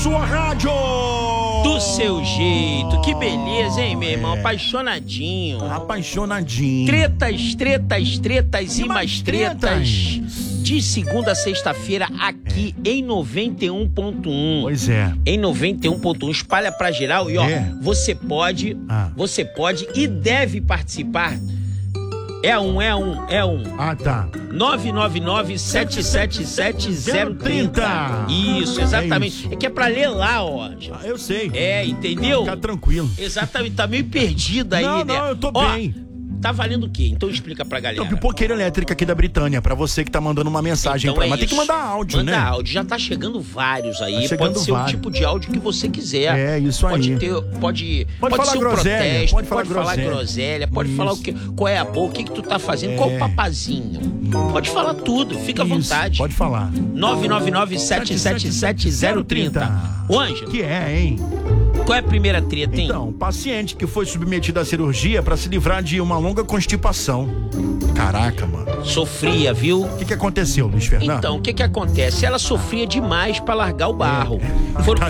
Sua rádio! Do seu jeito, que beleza, hein, meu irmão? Apaixonadinho. Apaixonadinho. Tretas e mais tretas. De segunda a sexta-feira aqui em 91.1. Pois é. Em 91.1, espalha pra geral e ó, você pode e deve participar. É um. Ah, tá. 999-777-030. Isso, exatamente. É que é pra ler lá, ó. Eu sei. É, entendeu? Fica tranquilo. Exatamente, tá meio perdido aí, né? Não, eu tô bem. Tá valendo o quê? Então explica pra galera. Então, pipoqueira elétrica aqui da Britânia, pra você que tá mandando uma mensagem então mas tem que mandar áudio, Manda né? Manda áudio, já tá chegando vários aí. Tá pode ser vários. o tipo de áudio que você quiser. É, isso pode aí. Pode falar ser um groselha, protesto, pode falar groselha, pode falar o que, qual é a boa, o que tu tá fazendo, qual o papazinho. Pode falar tudo, fica à vontade. Pode falar. 999-777-030. Ô, Ângelo. Que é, hein? Qual é a primeira treta, hein? Então, paciente que foi submetido à cirurgia pra se livrar de uma longa constipação. Caraca, mano. Sofria, viu? O que aconteceu, Luiz Fernando? Então, o que acontece? Ela sofria demais pra largar o barro. Foram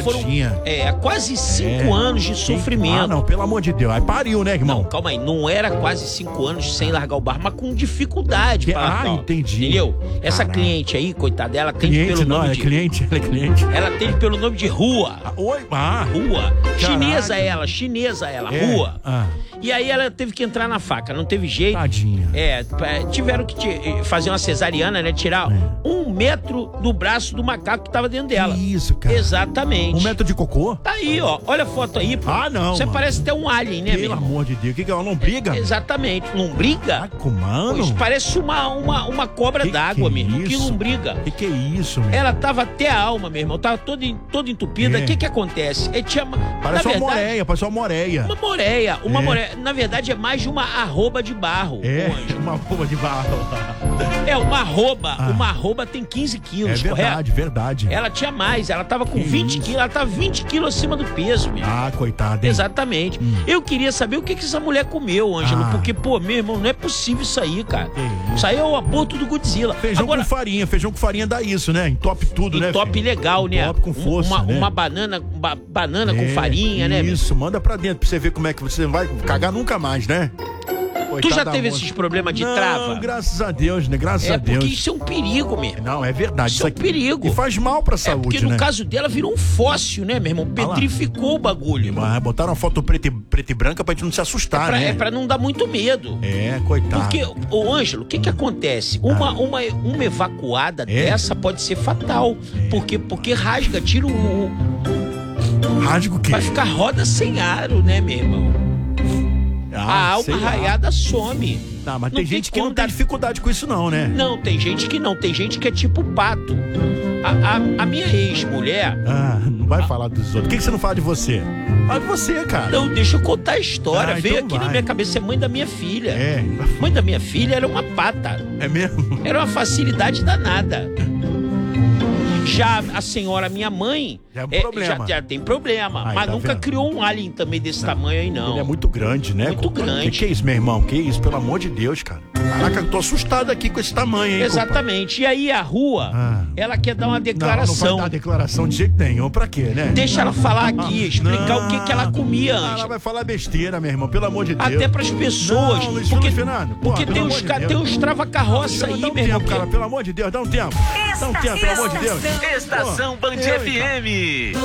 quase 5 anos de sofrimento. Ah, não, pelo amor de Deus. Aí pariu, né, irmão? Não, calma aí. Não era quase 5 anos sem largar o barro, mas com dificuldade pra largar. Entendi. Entendeu? Essa cliente aí, coitada dela, tem pelo nome ela é cliente. Ela tem pelo nome de Rua. Oi? Rua. Caraca. Chinesa ela, Rua. E aí ela teve que entrar na faca, não teve jeito. Tadinha. Tiveram que fazer uma cesariana, né? Tirar 1 metro do braço do macaco que tava dentro dela. Isso, cara. Exatamente. 1 metro de cocô? Tá aí, ó. Olha a foto aí, pô. Ah, não. Você mano. parece até um alien, né, Pelo amor de Deus. O que é uma lombriga? Exatamente. Lombriga? Mano. Pois parece uma cobra d'água, mesmo. Que lombriga. Que é isso, meu? Ela tava até a alma, meu irmão. Tava toda entupida. O que acontece? Parece uma moreia, parece uma moreia. Uma moreia. Na verdade, é mais de uma arroba de barro. Uma arroba de barro. Uma arroba. Uma arroba tem 15 quilos, correto? Verdade. Ela tinha mais. Ela tava com 20 quilos. Ela tava 20 quilos acima do peso, meu. Coitada, hein? Exatamente. Eu queria saber o que essa mulher comeu, Ângelo. Porque, pô, meu irmão, não é possível isso aí, cara. Isso aí é o aborto do Godzilla. Feijão com farinha dá isso, né? Entope tudo, né? Entope legal, né? Entope com força, uma banana com farinha, né? Isso, manda pra dentro pra você ver como é que você vai cagar nunca mais, né? Tu já teve esses problemas de trava? Não, graças a Deus, né? Graças a Deus. Porque isso é um perigo, mesmo. Não, é verdade. Isso é um perigo. E faz mal pra saúde, porque no caso dela virou um fóssil, né, meu irmão? Petrificou o bagulho. Botaram uma foto preta e branca pra gente não se assustar, né? É pra não dar muito medo. Coitado. Porque, ô Ângelo, o que acontece? Uma evacuada dessa pode ser fatal. Porque rasga, tira o... Rasga o quê? Vai ficar roda sem aro, né, meu irmão? A alma raiada some. Não, mas tem gente que não tem dificuldade com isso não, né? Não, tem gente que não. Tem gente que é tipo pato. A minha ex-mulher... não vai falar dos outros. Por que você não fala de você? Fala de você, cara. Não, deixa eu contar a história. Veio então aqui na minha cabeça, é mãe da minha filha. É. Mãe da minha filha era uma pata. É mesmo? Era uma facilidade danada. Já a senhora, minha mãe, já tem problema. Mas nunca criou um alien também desse tamanho aí, não. Ele é muito grande, né? Muito grande. Que é isso, meu irmão? Que isso, pelo amor de Deus, cara. Caraca, eu tô assustado aqui com esse tamanho, hein? Exatamente. E aí a Rua, ela quer dar uma declaração. Não vai dar declaração de jeito nenhum. Pra quê, né? Deixa ela falar aqui, explicar o que ela comia antes. Ela vai falar besteira, meu irmão, pelo amor de Deus. Até pras pessoas. Não, Fernando, porque tem uns trava-carroça aí, meu irmão. Cara, pelo amor de Deus, dá um tempo. Dá um tempo, pelo amor de Deus. Estação Band FM.